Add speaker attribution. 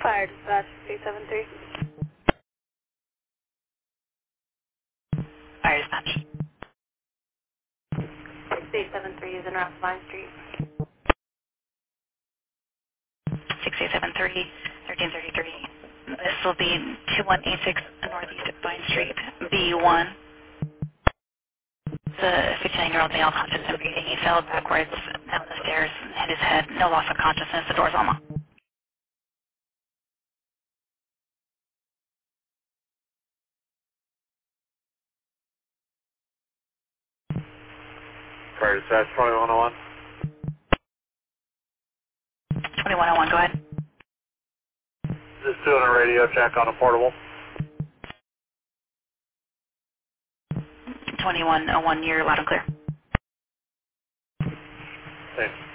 Speaker 1: Fire dispatch 673.
Speaker 2: Fire dispatch.
Speaker 1: 6873 is in Route Vine Street.
Speaker 2: 6873, 1333. This will be 2186 Northeast Vine Street, B1. The 59-year-old male conscious and breathing. He fell backwards down the stairs and hit his head. No loss of consciousness. The door's unlocked.
Speaker 3: Fire dispatch 2101.
Speaker 2: 2101, go ahead.
Speaker 3: Just doing a radio check on a portable.
Speaker 2: 2101, you're loud and clear.
Speaker 3: Thanks.